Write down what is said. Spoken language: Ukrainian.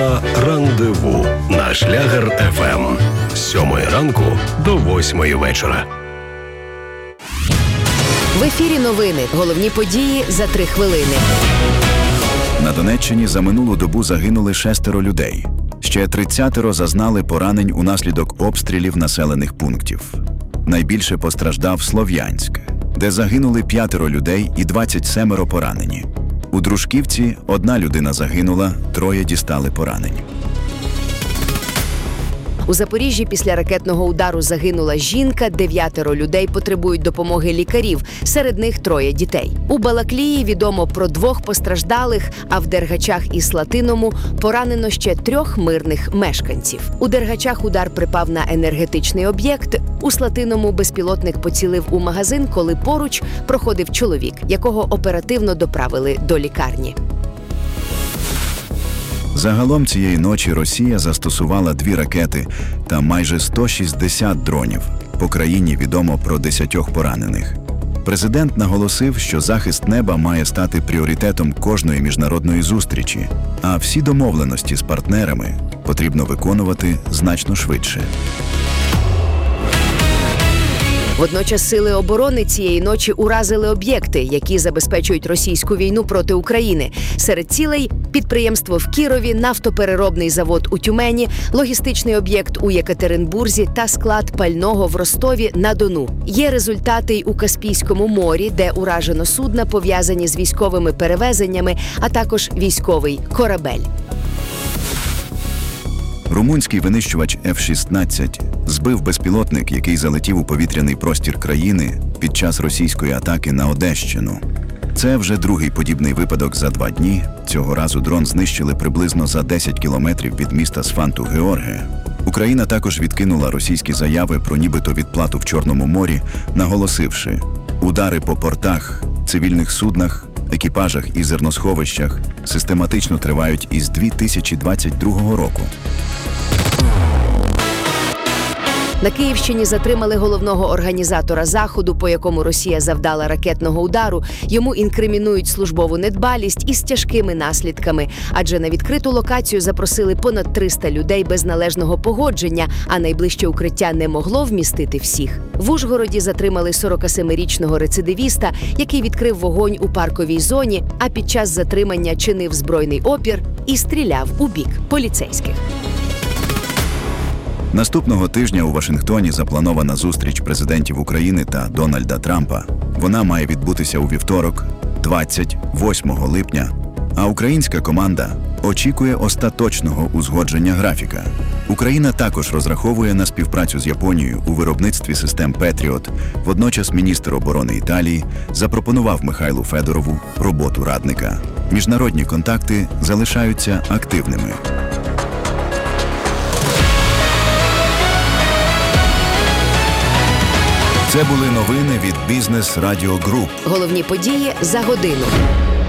Рандеву на Шлягер ФМ з 7 ранку до 8 вечора. В ефірі новини. Головні події за 3 хвилини. На Донеччині за минулу добу загинули 6 людей. Ще 30 зазнали поранень унаслідок обстрілів населених пунктів. Найбільше постраждав Слов'янськ, де загинули 5 людей і 27 поранені. У Дружківці 1 людина загинула, 3 дістали поранень. У Запоріжжі після ракетного удару загинула жінка, 9 людей потребують допомоги лікарів, серед них 3 дітей. У Балаклії відомо про 2 постраждалих, а в Дергачах і Слатиному поранено ще 3 мирних мешканців. У Дергачах удар припав на енергетичний об'єкт, у Слатиному безпілотник поцілив у магазин, коли поруч проходив чоловік, якого оперативно доправили до лікарні. Загалом цієї ночі Росія застосувала 2 ракети та майже 160 дронів. По країні відомо про 10 поранених. Президент наголосив, що захист неба має стати пріоритетом кожної міжнародної зустрічі, а всі домовленості з партнерами потрібно виконувати значно швидше. Водночас сили оборони цієї ночі уразили об'єкти, які забезпечують російську війну проти України. Серед цілей – підприємство в Кірові, нафтопереробний завод у Тюмені, логістичний об'єкт у Єкатеринбурзі та склад пального в Ростові-на-Дону. Є результати й у Каспійському морі, де уражено судна, пов'язані з військовими перевезеннями, а також військовий корабель. Румунський винищувач F-16 збив безпілотник, який залетів у повітряний простір країни під час російської атаки на Одещину. Це вже другий подібний випадок за 2 дні. Цього разу дрон знищили приблизно за 10 кілометрів від міста Сфанту-Георге. Україна також відкинула російські заяви про нібито відплату в Чорному морі, наголосивши: удари по портах, цивільних суднах, екіпажах і зерносховищах систематично тривають із 2022 року. На Київщині затримали головного організатора заходу, по якому Росія завдала ракетного удару. Йому інкримінують службову недбалість із тяжкими наслідками, адже на відкриту локацію запросили понад 300 людей без належного погодження, а найближче укриття не могло вмістити всіх. В Ужгороді затримали 47-річного рецидивіста, який відкрив вогонь у парковій зоні, а під час затримання чинив збройний опір і стріляв у бік поліцейських. Наступного тижня у Вашингтоні запланована зустріч президентів України та Дональда Трампа. Вона має відбутися у вівторок, 28 липня, а українська команда очікує остаточного узгодження графіка. Україна також розраховує на співпрацю з Японією у виробництві систем «Петріот». Водночас міністр оборони Італії запропонував Михайлу Федорову роботу радника. Міжнародні контакти залишаються активними. Це були новини від Бізнес Радіо Груп. Головні події за годину.